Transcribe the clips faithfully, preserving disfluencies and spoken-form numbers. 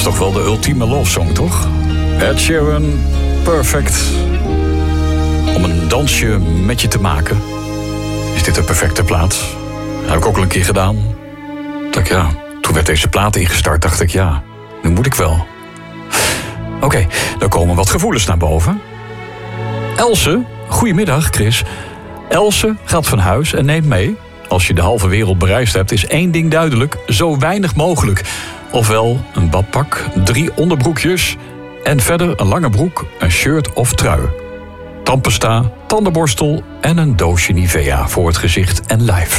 toch wel de ultieme love song, toch? Ed Sheeran, Perfect. Om een dansje met je te maken, is dit de perfecte plaat. Dat heb ik ook al een keer gedaan. Dacht, ja, toen werd deze plaat ingestart, dacht ik, ja, nu moet ik wel. Oké, okay, dan komen wat gevoelens naar boven. Else, goedemiddag Chris. Else gaat van huis en neemt mee. Als je de halve wereld bereisd hebt, is één ding duidelijk: zo weinig mogelijk. Ofwel een badpak, drie onderbroekjes en verder een lange broek, een shirt of trui. Tandpasta, tandenborstel en een doosje Nivea voor het gezicht en lijf.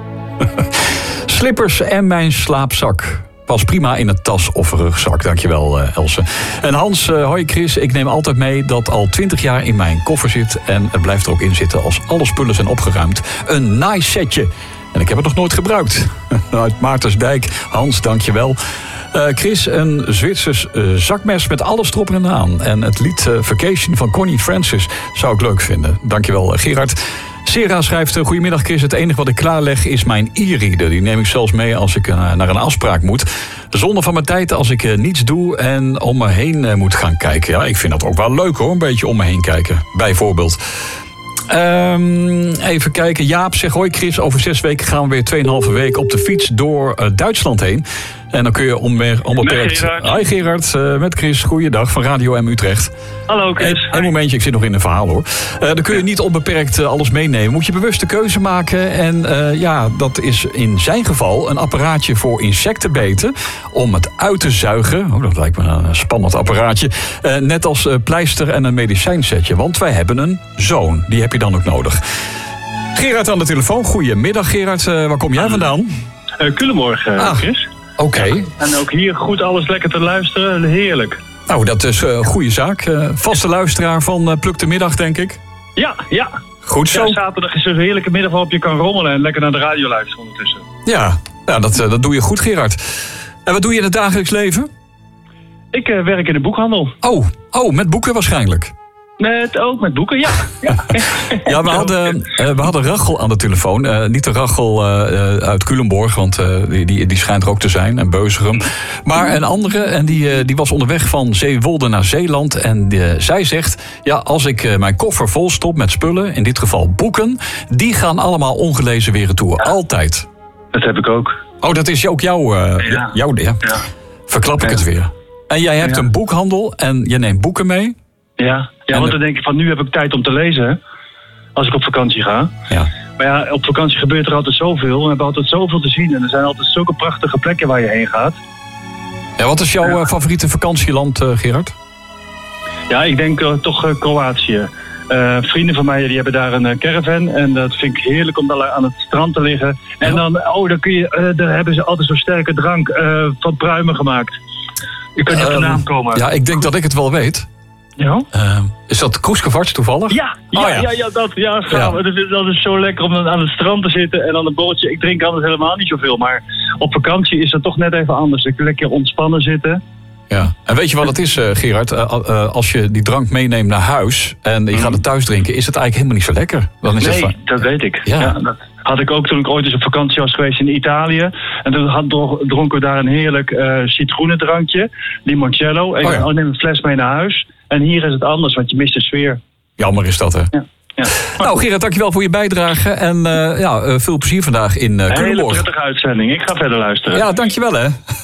Slippers en mijn slaapzak. Pas prima in een tas of rugzak. Dankjewel, uh, Else. En Hans, uh, hoi Chris. Ik neem altijd mee dat al twintig jaar in mijn koffer zit. En het blijft er ook in zitten als alle spullen zijn opgeruimd. Een nice setje. En ik heb het nog nooit gebruikt. Uit Maartensdijk. Hans, dankjewel. Uh, Chris, een Zwitsers uh, zakmes met alles erop en aan. En het lied uh, Vacation van Connie Francis zou ik leuk vinden. Dankjewel, uh, Gerard. Sera schrijft, goedemiddag Chris, het enige wat ik klaarleg is mijn e-reader. Die neem ik zelfs mee als ik uh, naar een afspraak moet. Zonde van mijn tijd als ik uh, niets doe en om me heen uh, moet gaan kijken. Ja, ik vind dat ook wel leuk hoor, een beetje om me heen kijken. Bijvoorbeeld. Um, even kijken, Jaap zegt, hoi Chris, over zes weken gaan we weer tweeënhalve week op de fiets door uh, Duitsland heen. En dan kun je onbeperkt... onbeperkt... Gerard. Hi Gerard, uh, met Chris, goeiedag van Radio M Utrecht. Hallo Chris. Een, een momentje, ik zit nog in een verhaal hoor. Uh, dan kun je niet onbeperkt uh, alles meenemen. Moet je bewust de keuze maken. En uh, ja, dat is in zijn geval een apparaatje voor insectenbeten. Om het uit te zuigen. Oh, dat lijkt me een spannend apparaatje. Uh, net als uh, pleister en een medicijnsetje. Want wij hebben een zoon. Die heb je dan ook nodig. Gerard aan de telefoon. Goedemiddag Gerard. Uh, waar kom jij vandaan? Uh, Culemborg, uh, ah, Chris. Oké. Okay. Ja, en ook hier goed alles lekker te luisteren. Heerlijk. Nou, dat is een uh, goede zaak. Uh, vaste luisteraar van uh, Pluk de Middag, denk ik. Ja, ja. Goed zo. Ja, zaterdag is er een heerlijke middag waarop je kan rommelen en lekker naar de radio luisteren ondertussen. Ja, ja dat, uh, dat doe je goed, Gerard. En wat doe je in het dagelijks leven? Ik uh, werk in de boekhandel. Oh, oh, met boeken waarschijnlijk. Met, ook met boeken, ja. Ja, ja we, hadden, uh, we hadden Rachel aan de telefoon. Uh, niet de Rachel uh, uit Culemborg, want uh, die, die schijnt er ook te zijn. En Beuzegem. Maar een andere, en die, uh, die was onderweg van Zeewolde naar Zeeland. En uh, zij zegt, ja, als ik uh, mijn koffer vol stop met spullen, in dit geval boeken, die gaan allemaal ongelezen weer retour. Ja. Altijd. Dat heb ik ook. Oh, dat is ook jouw... Uh, ja. jouw ja. Ja. Verklap ik ja. het weer. En jij hebt ja. een boekhandel en je neemt boeken mee. Ja, ja want dan denk ik van nu heb ik tijd om te lezen. Als ik op vakantie ga. Ja. Maar ja, op vakantie gebeurt er altijd zoveel. We hebben altijd zoveel te zien. En er zijn altijd zulke prachtige plekken waar je heen gaat. Ja, wat is jouw ja. favoriete vakantieland, uh, Gerard? Ja, ik denk uh, toch uh, Kroatië. Uh, vrienden van mij die hebben daar een uh, caravan. En dat vind ik heerlijk om daar aan het strand te liggen. Ja. En dan, oh, dan kun je, uh, daar hebben ze altijd zo'n sterke drank uh, van pruimen gemaakt. Je kunt niet op de naam komen. Ja, ik denk dat ik het wel weet. Ja? Uh, is dat Kroesgevarts toevallig? Ja, ja, oh, ja. ja, ja, dat, ja, ja. Dat, is, dat is zo lekker om aan het strand te zitten en dan een bootje. Ik drink anders helemaal niet zoveel, maar op vakantie is het toch net even anders. Ik lekker ontspannen zitten. Ja, en weet je wat het is, uh, Gerard? Uh, uh, als je die drank meeneemt naar huis en je mm. gaat het thuis drinken, is het eigenlijk helemaal niet zo lekker. Dan is nee, het van... dat weet ik. Ja. Ja, dat had ik ook toen ik ooit eens op vakantie was geweest in Italië. En toen had, dronken we daar een heerlijk uh, citroenendrankje, limoncello. En oh, ja. neem een fles mee naar huis. En hier is het anders, want je mist de sfeer. Jammer is dat, hè? Ja. Ja. Nou, Gerard, dankjewel voor je bijdrage. En uh, ja, uh, veel plezier vandaag in uh, Culemborg. Een hele prettige uitzending. Ik ga verder luisteren. Ja, dankjewel, hè.